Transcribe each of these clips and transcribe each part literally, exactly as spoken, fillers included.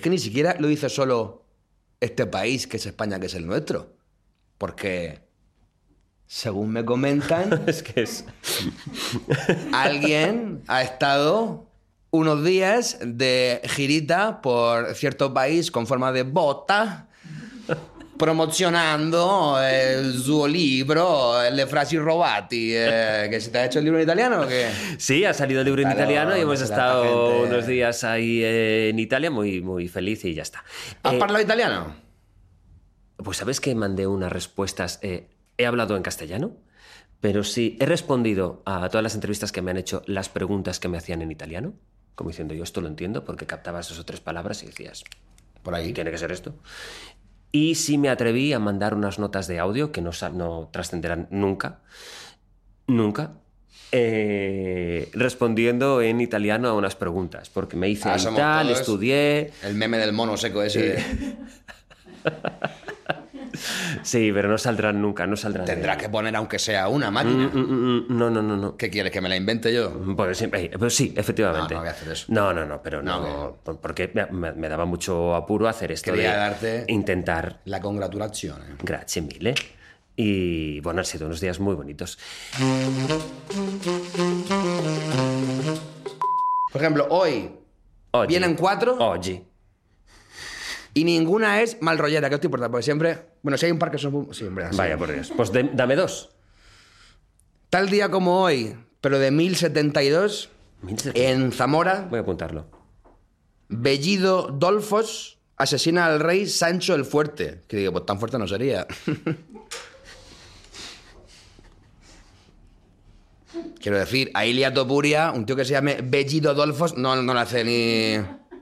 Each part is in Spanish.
que ni siquiera lo dice solo este país, que es España, que es el nuestro. Porque, según me comentan, Es que es... alguien ha estado unos días de girita por cierto país con forma de bota, promocionando el suo libro, Le frasi robati. Eh, ¿Que se te ha hecho el libro en italiano o qué? Sí, ha salido el libro en Claro, italiano y hemos será estado esta gente. unos días ahí eh, en Italia muy, muy feliz y ya está. ¿Has Eh, hablado italiano? Pues sabes que mandé unas respuestas. eh, he hablado en castellano, pero sí he respondido a todas las entrevistas que me han hecho las preguntas que me hacían en italiano, como diciendo yo esto lo entiendo, porque captabas dos o tres palabras y decías, Por ahí. tiene que ser esto. Y sí me atreví a mandar unas notas de audio que no, sa- no trascenderán nunca, nunca, eh, respondiendo en italiano a unas preguntas, porque me hice Ah, ahí somos tal, todos estudié. El meme del mono seco ese. de- Sí, pero no saldrán nunca, no saldrán. Tendrás de- que poner aunque sea una Mm, máquina. mm, mm, mm, No, no, no, no. ¿Qué quieres? ¿Que me la invente yo? Pues sí, eh, pues sí, efectivamente. No, no voy a hacer eso. No, no, no, pero no, No, por- porque me, me- me daba mucho apuro hacer esto Quería de darte- intentar. La congratulación. Grazie mille. Y bueno, han sido unos días muy bonitos. Por ejemplo, hoy Oggi. vienen cuatro Oggi. y ninguna es mal rollera, que esto importa, porque siempre... Bueno, si hay un par que son... Sí, hombre, así. Vaya por Dios. Pues de- dame dos. Tal día como hoy, pero de mil setenta y dos, mil setecientos. en Zamora, Voy a apuntarlo. Bellido Dolfos asesina al rey Sancho el Fuerte. Que digo, pues tan fuerte no sería. Quiero decir, a Ilia Topuria, un tío que se llame Bellido Dolfos, no, no le hace ni...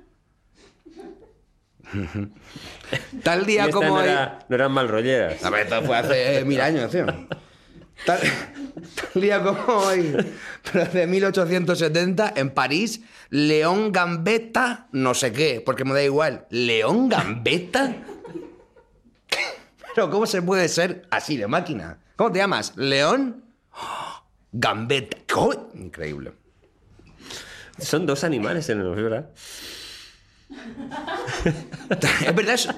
Tal Y día esta como no, hoy... era- no eran mal rolleras. A ver, esto fue hace mil años, tío. Tal, tal día como hoy, pero de mil ochocientos setenta, en París, León Gambetta, no sé qué, porque me da igual. ¿León Gambetta? Pero ¿cómo se puede ser así de máquina? ¿Cómo te llamas? ¿León? Gambetta. ¿Cómo? Increíble. Son dos animales en el, ¿verdad? Es verdad, es...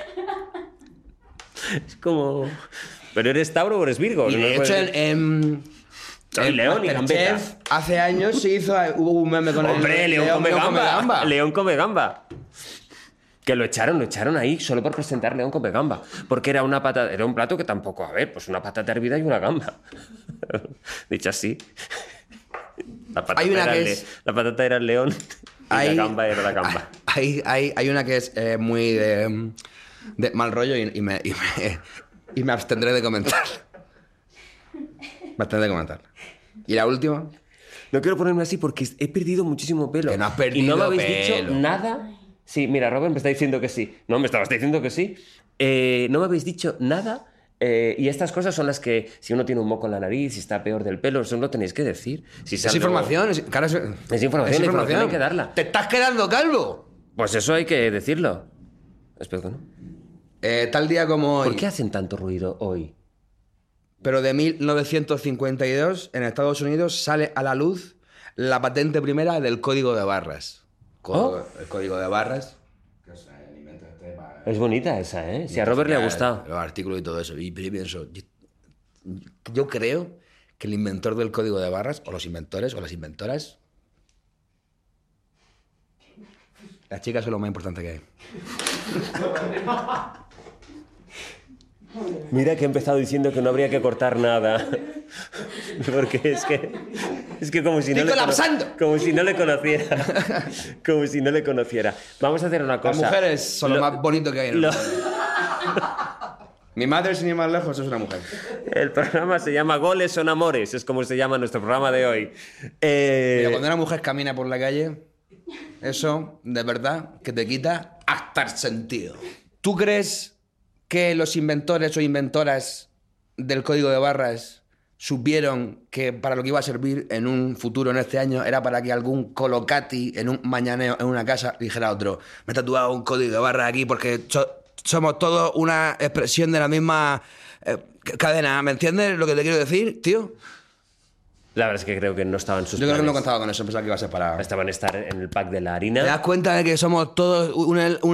Es como... ¿Pero eres Tauro o eres Virgo? Y No de puedes hecho, en, decir- en, Soy en León y Masterchef, Gambetta. hace años se hizo, hubo un meme con ¡Hombre, el León, come, gamba. gamba. León come gamba. Que lo echaron, lo echaron ahí solo por presentar León come gamba. Porque era una patata, era un plato que tampoco, a ver, pues una patata hervida y una gamba. Dicho así. La patata, Hay una era, que el, es- la patata era el león y Hay- la gamba era la gamba. Hay, hay, hay una que es eh, muy de, de mal rollo y, y me, y, me, y me abstendré de comentar. Me abstendré de comentar. ¿Y la última? No quiero ponerme así porque he perdido muchísimo pelo. Que no has Y perdido no me habéis pelo. dicho nada. Sí, mira, Robert me está diciendo que sí. No, me estabas diciendo que sí. Eh, no me habéis dicho nada. eh, y estas cosas son las que, si uno tiene un moco en la nariz, si está peor del pelo, eso lo tenéis que decir. Si Es sale- información. Es, claro, es, Es información, la información hay que darla. ¿Te estás quedando calvo? Pues eso hay que decirlo. Espero que no. Eh, tal día como hoy, ¿Por qué hacen tanto ruido hoy? pero de mil novecientos cincuenta y dos, en Estados Unidos sale a la luz la patente primera del código de barras. Código- El código de barras. Que es el invento este para- Es bonita esa, ¿eh? Si a Robert le ha gustado. Los artículos y todo eso. Y yo pienso, yo, yo creo que el inventor del código de barras, o los inventores, o las inventoras, las chicas son lo más importante que hay. Mira que he empezado diciendo que no habría que cortar nada. Porque es que... Es que como si no ¡Estoy le cono- colapsando! Como si no le conociera. Como si no le conociera. Vamos a hacer una Las cosa. mujeres son lo, Lo- más bonito que hay en el lo- mundo. Mi madre, sin ir más lejos, es una mujer. El programa se llama Goles son amores. Es como se llama nuestro programa de hoy. Eh, Mira, cuando una mujer camina por la calle, eso, de verdad, que te quita hasta el sentido. ¿Tú crees que los inventores o inventoras del código de barras supieron que para lo que iba a servir en un futuro, en este año, era para que algún colocati en un mañaneo en una casa dijera a otro, me he tatuado un código de barras aquí porque so- somos todos una expresión de la misma eh, cadena? ¿Me entiendes lo que te quiero decir, tío? La verdad es que creo que no estaban sus Yo creo que no planes. contaba con eso, pensaba que iba a ser para... Estaban estar en el pack de la ¿Te harina. das cuenta de que somos todos una,